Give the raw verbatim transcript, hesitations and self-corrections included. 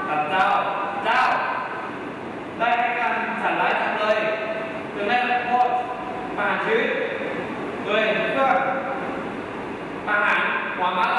กับเจ้าเจ้าได้ให้การฉันร้ายจำเลยจึงได้รับโทษประหารชีวิตโดยเครื่องประหารหัวม้าล